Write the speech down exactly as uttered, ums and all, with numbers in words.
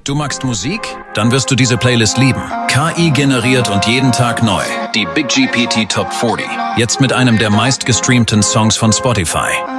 Du magst Musik? Dann wirst du diese Playlist lieben. K I generiert und jeden Tag neu. Die Big G P T Top vierzig. Jetzt mit einem der meistgestreamten Songs von Spotify.